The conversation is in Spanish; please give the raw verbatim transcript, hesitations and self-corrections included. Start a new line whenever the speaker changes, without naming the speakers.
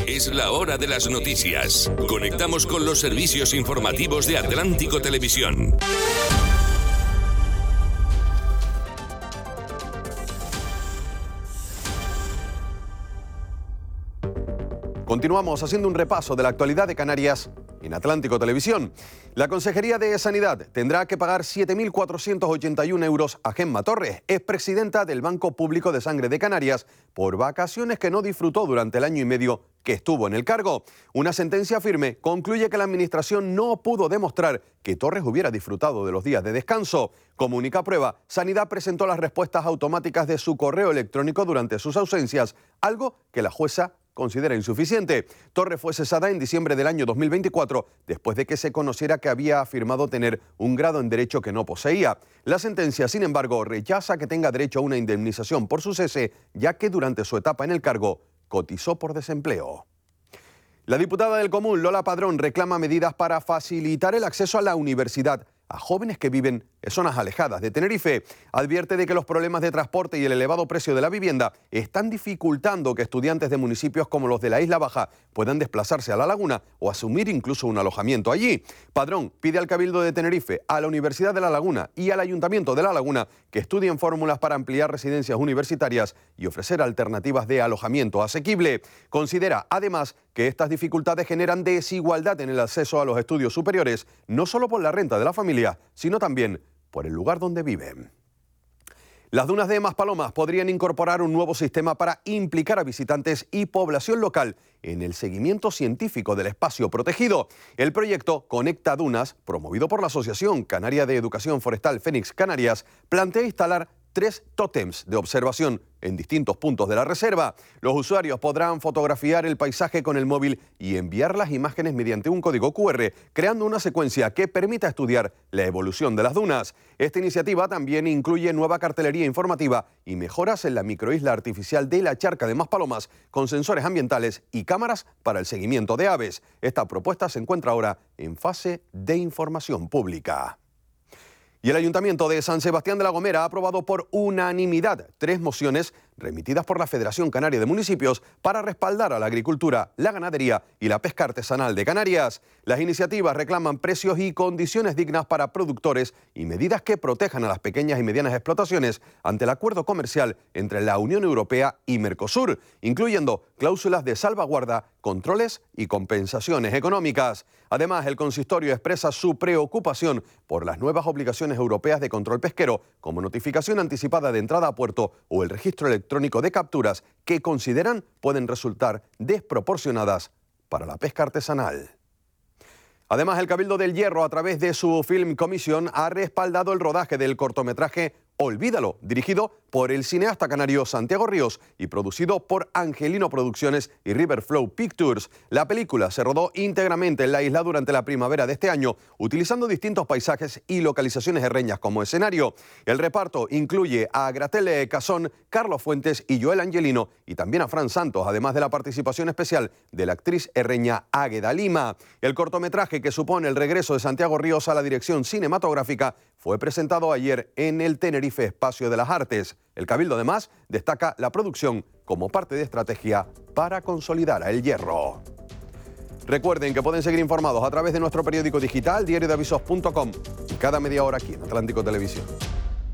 Es la hora de las noticias. Conectamos con los servicios informativos de Atlántico Televisión.
Continuamos haciendo un repaso de la actualidad de Canarias en Atlántico Televisión. La Consejería de Sanidad tendrá que pagar siete mil cuatrocientos ochenta y uno euros a Gemma Torres, expresidenta del Banco Público de Sangre de Canarias, por vacaciones que no disfrutó durante el año y medio que estuvo en el cargo. Una sentencia firme concluye que la Administración no pudo demostrar que Torres hubiera disfrutado de los días de descanso. Como única prueba, Sanidad presentó las respuestas automáticas de su correo electrónico durante sus ausencias, algo que la jueza considera insuficiente. Torres fue cesada en diciembre del año dos mil veinticuatro después de que se conociera que había afirmado tener un grado en derecho que no poseía. La sentencia, sin embargo, rechaza que tenga derecho a una indemnización por su cese, ya que durante su etapa en el cargo cotizó por desempleo. La diputada del Común, Lola Padrón, reclama medidas para facilitar el acceso a la universidad a jóvenes que viven en zonas alejadas de Tenerife. Advierte de que los problemas de transporte y el elevado precio de la vivienda están dificultando que estudiantes de municipios como los de la Isla Baja puedan desplazarse a La Laguna o asumir incluso un alojamiento allí. Padrón pide al Cabildo de Tenerife, a la Universidad de La Laguna y al Ayuntamiento de La Laguna que estudien fórmulas para ampliar residencias universitarias y ofrecer alternativas de alojamiento asequible. Considera, además, que estas dificultades generan desigualdad en el acceso a los estudios superiores, no solo por la renta de la familia, sino también por el lugar donde viven. Las dunas de Maspalomas podrían incorporar un nuevo sistema para implicar a visitantes y población local en el seguimiento científico del espacio protegido. El proyecto Conecta Dunas, promovido por la Asociación Canaria de Educación Forestal Fénix Canarias, plantea instalar tres tótems de observación en distintos puntos de la reserva. Los usuarios podrán fotografiar el paisaje con el móvil y enviar las imágenes mediante un código cu erre, creando una secuencia que permita estudiar la evolución de las dunas. Esta iniciativa también incluye nueva cartelería informativa y mejoras en la microisla artificial de la Charca de Maspalomas, con sensores ambientales y cámaras para el seguimiento de aves. Esta propuesta se encuentra ahora en fase de información pública. Y el Ayuntamiento de San Sebastián de la Gomera ha aprobado por unanimidad tres mociones remitidas por la Federación Canaria de Municipios para respaldar a la agricultura, la ganadería y la pesca artesanal de Canarias. Las iniciativas reclaman precios y condiciones dignas para productores y medidas que protejan a las pequeñas y medianas explotaciones ante el acuerdo comercial entre la Unión Europea y Mercosur, incluyendo cláusulas de salvaguarda, controles y compensaciones económicas. Además, el consistorio expresa su preocupación por las nuevas obligaciones europeas de control pesquero, como notificación anticipada de entrada a puerto o el registro electrónico de capturas, que consideran pueden resultar desproporcionadas para la pesca artesanal. Además, el Cabildo del Hierro, a través de su Film Commission, ha respaldado el rodaje del cortometraje Olvídalo, dirigido por el cineasta canario Santiago Ríos y producido por Angelino Producciones y Riverflow Pictures. La película se rodó íntegramente en la isla durante la primavera de este año, utilizando distintos paisajes y localizaciones herreñas como escenario. El reparto incluye a Gratelle Casón, Carlos Fuentes y Joel Angelino, y también a Fran Santos, además de la participación especial de la actriz herreña Águeda Lima. El cortometraje, que supone el regreso de Santiago Ríos a la dirección cinematográfica, fue presentado ayer en el Tenerife Espacio de las Artes. El Cabildo, además, destaca la producción como parte de estrategia para consolidar a El Hierro. Recuerden que pueden seguir informados a través de nuestro periódico digital, diario de avisos punto com, y cada media hora aquí en Atlántico Televisión.